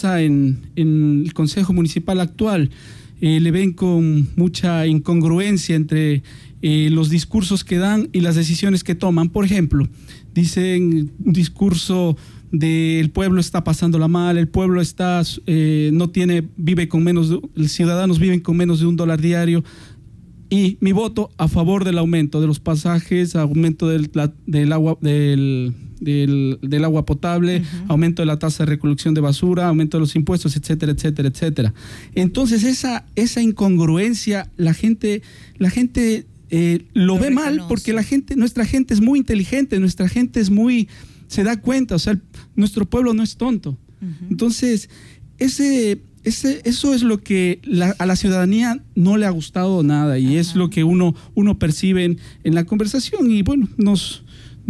pasa en el Consejo Municipal actual. Le ven con mucha incongruencia entre los discursos que dan y las decisiones que toman. Por ejemplo, dicen un discurso del pueblo está pasándola mal, el pueblo está vive con menos, los ciudadanos viven con menos de $1 diario. Y mi voto a favor del aumento de los pasajes, aumento del agua potable, aumento de la tasa de recolección de basura, aumento de los impuestos, etcétera, etcétera, etcétera. Entonces esa incongruencia la gente lo ve mal, porque nuestra gente es muy inteligente, nuestra gente se da cuenta, o sea, nuestro pueblo no es tonto. Entonces, eso es lo que a la ciudadanía no le ha gustado nada, y es lo que uno percibe en la conversación, y bueno, nos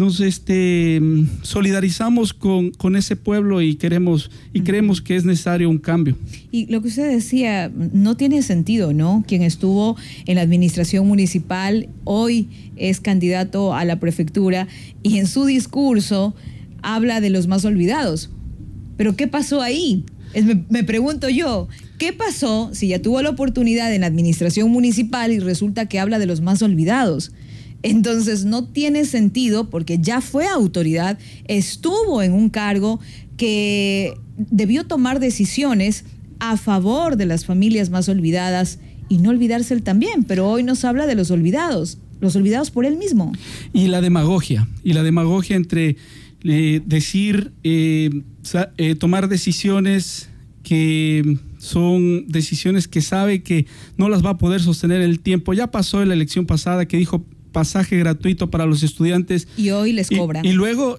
solidarizamos con ese pueblo y creemos que es necesario un cambio. Y lo que usted decía, no tiene sentido, ¿no? Quien estuvo en la administración municipal hoy es candidato a la prefectura y en su discurso habla de los más olvidados. ¿Pero qué pasó ahí? Me pregunto yo, ¿qué pasó si ya tuvo la oportunidad en la administración municipal y resulta que habla de los más olvidados? Entonces no tiene sentido, porque ya fue autoridad, estuvo en un cargo que debió tomar decisiones a favor de las familias más olvidadas y no olvidarse él también, pero hoy nos habla de los olvidados por él mismo. Y la demagogia entre decir, tomar decisiones que son decisiones que sabe que no las va a poder sostener en el tiempo. Ya pasó en la elección pasada que dijo pasaje gratuito para los estudiantes. Y hoy les cobra. Y luego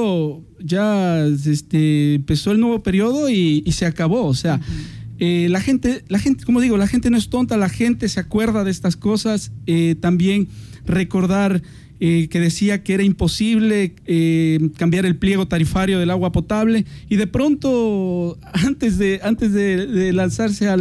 ya empezó el nuevo periodo y se acabó. O sea, la gente, como digo, la gente no es tonta, la gente se acuerda de estas cosas. También recordar que decía que era imposible cambiar el pliego tarifario del agua potable, y de pronto antes de lanzarse a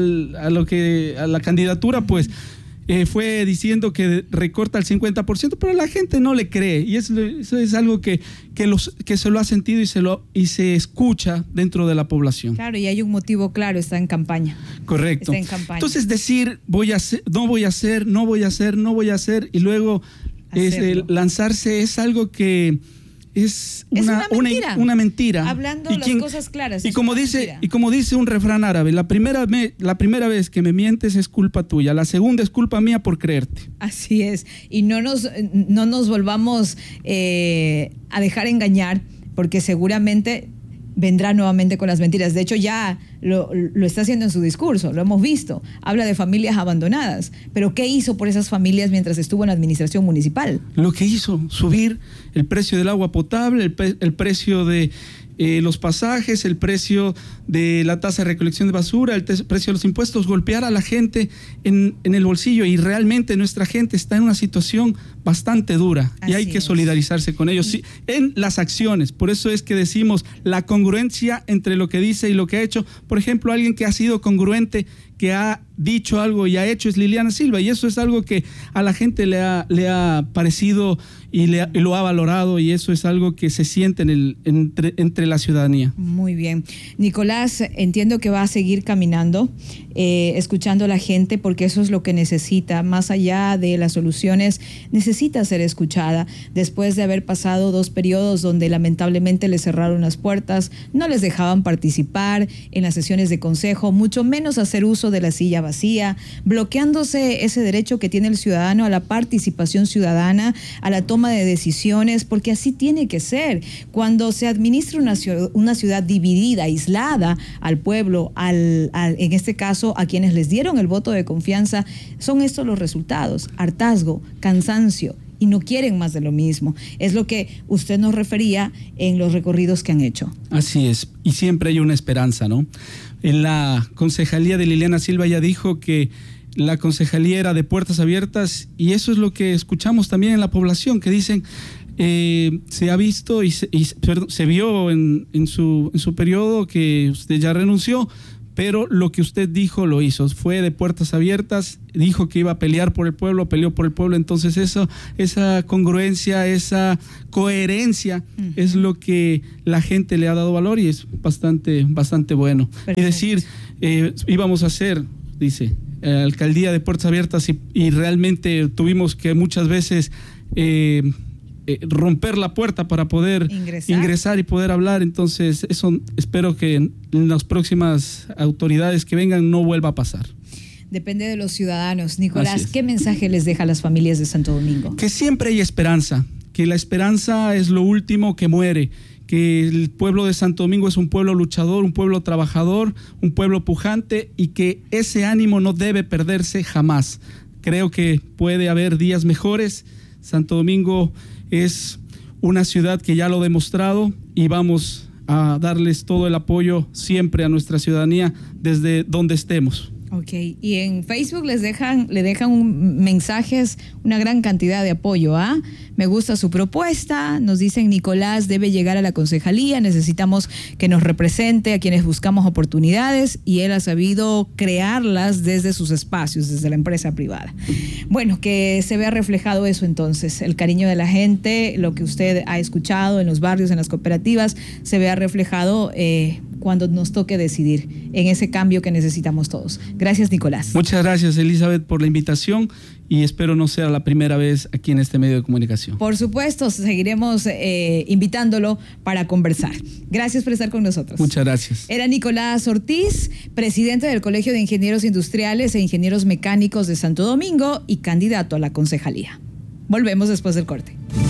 la candidatura, pues fue diciendo que recorta el 50%, pero la gente no le cree, y eso es algo que se lo ha sentido y se escucha dentro de la población. Claro, y hay un motivo claro, está en campaña. Correcto. Está en campaña. Entonces decir no voy a hacer, y luego lanzarse es algo que es una mentira. Hablando las cosas claras. Y como dice un refrán árabe, la primera vez que me mientes es culpa tuya, la segunda es culpa mía por creerte. Así es. Y no nos volvamos a dejar engañar, porque seguramente vendrá nuevamente con las mentiras. De hecho, ya lo está haciendo en su discurso, lo hemos visto. Habla de familias abandonadas. Pero ¿qué hizo por esas familias mientras estuvo en la administración municipal? Lo que hizo, subir el precio del agua potable, el precio de los pasajes, el precio de la tasa de recolección de basura, el precio de los impuestos, golpear a la gente en el bolsillo, y realmente nuestra gente está en una situación bastante dura. Así y hay que solidarizarse con ellos en las acciones. Por eso es que decimos la congruencia entre lo que dice y lo que ha hecho. Por ejemplo, alguien que ha sido congruente, que ha dicho algo y ha hecho, es Liliana Silva, y eso es algo que a la gente le ha parecido y lo ha valorado, y eso es algo que se siente entre la ciudadanía. Muy bien. Nicolás, entiendo que va a seguir caminando, escuchando a la gente, porque eso es lo que necesita. Más allá de las soluciones, necesita ser escuchada. Después de haber pasado 2 periodos donde lamentablemente le cerraron las puertas, no les dejaban participar en las sesiones de consejo, mucho menos hacer uso de la silla vacía, bloqueándose ese derecho que tiene el ciudadano a la participación ciudadana, a la toma de decisiones, porque así tiene que ser. Cuando se administra una ciudad dividida, aislada al pueblo, en este caso a quienes les dieron el voto de confianza, son estos los resultados: hartazgo, cansancio, y no quieren más de lo mismo. Es lo que usted nos refería en los recorridos que han hecho. Así es, y siempre hay una esperanza, ¿no? En la concejalía de Liliana Silva ya dijo que la concejalía era de puertas abiertas, y eso es lo que escuchamos también en la población, que dicen se ha visto se vio en su periodo que usted ya renunció, pero lo que usted dijo lo hizo, fue de puertas abiertas, dijo que iba a pelear por el pueblo, peleó por el pueblo. Entonces esa congruencia, esa coherencia es lo que la gente le ha dado valor, y es bastante bueno. Perfecto. Y decir, íbamos a hacer, dice, alcaldía de puertas abiertas, y realmente tuvimos que muchas veces romper la puerta para poder ingresar y poder hablar. Entonces eso espero que en las próximas autoridades que vengan no vuelva a pasar. Depende de los ciudadanos. Nicolás, ¿qué mensaje les deja a las familias de Santo Domingo? Que siempre hay esperanza, que la esperanza es lo último que muere, que el pueblo de Santo Domingo es un pueblo luchador, un pueblo trabajador, un pueblo pujante, y que ese ánimo no debe perderse jamás. Creo que puede haber días mejores. Santo Domingo es una ciudad que ya lo ha demostrado, y vamos a darles todo el apoyo siempre a nuestra ciudadanía desde donde estemos. Ok, y en Facebook le dejan mensajes, una gran cantidad de apoyo. Me gusta su propuesta, nos dicen Nicolás debe llegar a la concejalía, necesitamos que nos represente a quienes buscamos oportunidades, y él ha sabido crearlas desde sus espacios, desde la empresa privada. Bueno, que se vea reflejado eso entonces, el cariño de la gente, lo que usted ha escuchado en los barrios, en las cooperativas, se vea reflejado cuando nos toque decidir en ese cambio que necesitamos todos. Gracias, Nicolás. Muchas gracias, Elizabeth, por la invitación, y espero no sea la primera vez aquí en este medio de comunicación. Por supuesto, seguiremos invitándolo para conversar. Gracias por estar con nosotros. Muchas gracias. Era Nicolás Ortiz, presidente del Colegio de Ingenieros Industriales e Ingenieros Mecánicos de Santo Domingo y candidato a la concejalía. Volvemos después del corte.